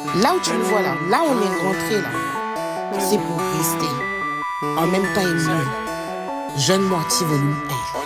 Là où tu le vois là on est rentré là, c'est pour rester. En même temps et mieux. Jeune Moitié volume 1.